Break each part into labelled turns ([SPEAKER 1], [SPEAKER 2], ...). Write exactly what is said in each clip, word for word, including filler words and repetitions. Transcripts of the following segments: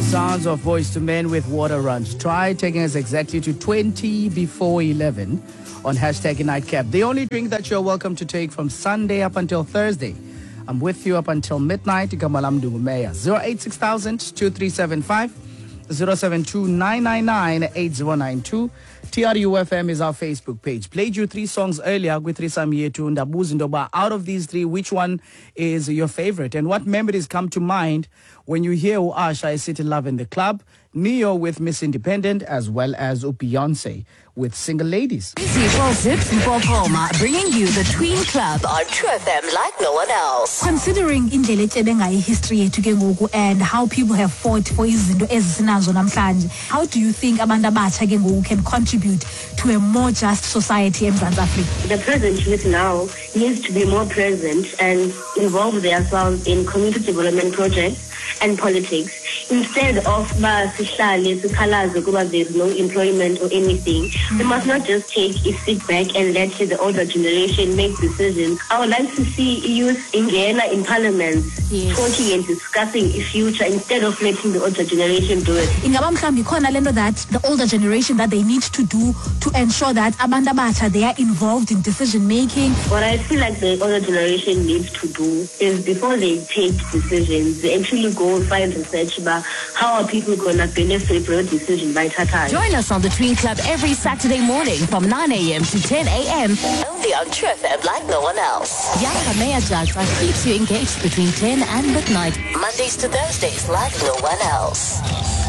[SPEAKER 1] Sounds of Voice to Men with Water Runs. Try taking us exactly to twenty before eleven on hashtag Nightcap. The only drink that you're welcome to take from Sunday up until Thursday. I'm with you up until midnight. Kamalam Dungumeya. zero eight six thousand two three seven five, zero seven two nine nine nine eight zero nine two. T R U F M is our Facebook page. Played you three songs earlier with Risam Yetu Ndabuzi Ndoba. Out of these three, which one is your favorite? And what memories come to mind when you hear Usha I City Love in the Club, Neo with Miss Independent, as well as Beyonce with Single Ladies?
[SPEAKER 2] Well, Zips and Bob Palmer bringing you the Tween Club on True F M like no one else. Considering indlela etshebengaya history yethu ke ngoku and how people have fought for izinto ezisinazo namhlanje, how do you think abantu abatsha ke ngoku can contribute to a more just society in South Africa?
[SPEAKER 3] The present youth now needs to be more present and involve themselves in community development projects and politics instead of basihlale sikhalaze kuba there's no employment or anything. Mm-hmm. We must not just take a sit back and let the older generation make decisions. I would like to see youth engage in parliament, yes, talking and discussing a future instead of letting the older generation do it.
[SPEAKER 2] Ingaba mhlambi khona lento that the older generation that they need to do to ensure that abantu abatsha they are involved in decision making.
[SPEAKER 3] What I feel like the older generation needs to do is before they take decisions, they actually go and find research about how are people going to benefit from a decision by Tata.
[SPEAKER 2] Join us on the Tween Club every Saturday morning from nine a.m. to ten a.m. only on True F M like no one else. Yaka Maya Jaja keeps you engaged between ten and midnight, Mondays to Thursdays like no one else.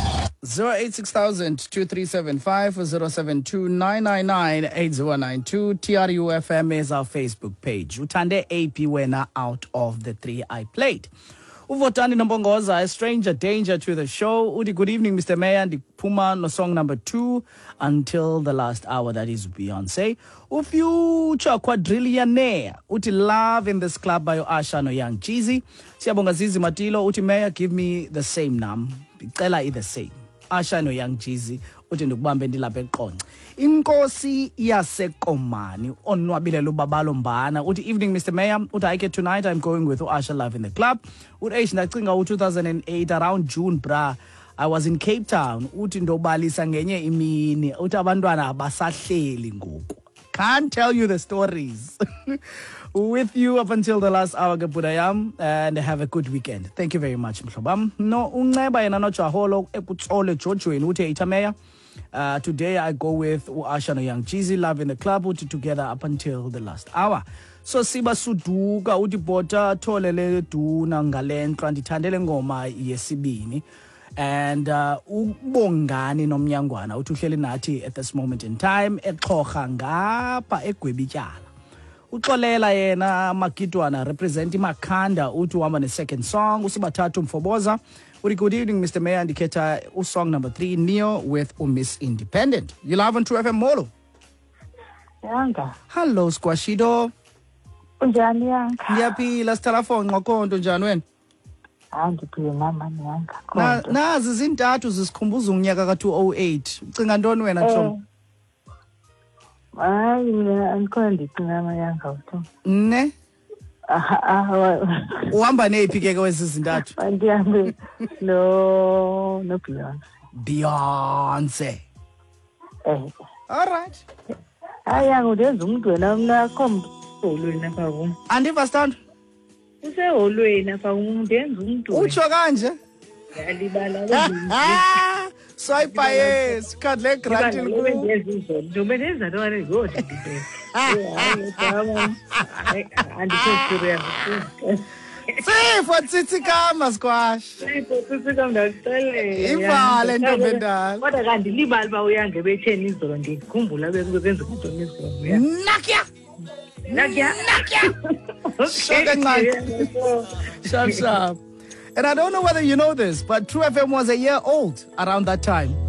[SPEAKER 1] zero eight six thousand two three seven five or zero seven two nine nine nine eight zero nine two. T R U F M is our Facebook page. Utande A P winner out of the three I played. Uvotani Nombongoza, a stranger danger to the show. Uti, good evening, Mister Mayor. Puma no song number two until the last hour, that is Beyonce. Ufucha quadrillionaire. Uti, love in this club by Usha no Young Jeezy. Siyabonga Zizi Matilo. Uti, Mayor, give me the same name. Tell is the same. Usha no Young Jeezy. Uti ndukubambe ndilapha eqonce. Inkosi yasekomani onwabile lubabalo mbana. Uti, evening Mister Mayor. Uti, I get tonight I'm going with Usha Love in the Club. Uti, eish ndacinga u two thousand eight around June bra. I was in Cape Town. Uti ndobalisa ngenye imini. Uti abantwana abasahleli ngoku. Can't tell you the stories. With you up until the last hour, Gabudayam, and have a good weekend. Thank you very much, Mhlobam. No, uneba yana no chaholo ekutsole jojo inute itameya. Uh, today I go with Usha no Young Jeezy, Love in the Club, uti together up until the last hour. So siba suduka uti bota tolele duna ngalentra ndithandele ngoma yesibini. And ubongani nomnyangwana uthi uhleli nathi at this moment in time exhorha ngapha eGwebityala. Uxolela yena Makitwana represent iMakhanda uthi uhamba ne second song usibathathu Mfoboza. Uthi good evening Mister Mayor, ndikhetha usong number three Neo with Miss Independent. You live on True F M Molo.
[SPEAKER 4] Yanga.
[SPEAKER 1] Hello Squashido.
[SPEAKER 4] Unjani Yanga?
[SPEAKER 1] Ngiyaphila sithala phone nqokonto njani wena?
[SPEAKER 4] Andiphile mama Yanga.
[SPEAKER 1] Na nazi zintathu zisikhumbuza unyaka ka two oh eight. Ucinga ntoni wena Mhlobo?
[SPEAKER 4] Hayi mina andikhona ndicinga mama Yanga utho.
[SPEAKER 1] Ne?
[SPEAKER 4] Aha aha.
[SPEAKER 1] Uhamba nephi ke kwezi zintathu?
[SPEAKER 4] Andihambe no no Beyonce.
[SPEAKER 1] Beyonce.
[SPEAKER 4] Eh.
[SPEAKER 1] All right.
[SPEAKER 4] Hayi ngiyenza umuntu wena nakho umholweni apha kum.
[SPEAKER 1] Andivastand?
[SPEAKER 4] Useholweni apha umuntu yenza umuntu.
[SPEAKER 1] Utsho kanje?
[SPEAKER 4] Yalibala
[SPEAKER 1] Ah! Swipe yes, kadle grant
[SPEAKER 4] liku. Njobe nenza ntwana ngodi. Andikho serious.
[SPEAKER 1] Sifo tsithi kama squash.
[SPEAKER 4] Sifo tsithi kama ndakuxelela.
[SPEAKER 1] Ivale ntombi endala.
[SPEAKER 4] Kodwa kanti libali ba uyange betheni izolo ndikhumbula bekwenza into izolo.
[SPEAKER 1] Nakya.
[SPEAKER 4] Nakya.
[SPEAKER 1] Nakya. Sharp, sharp. And I don't know whether you know this, but True F M was a year old around that time.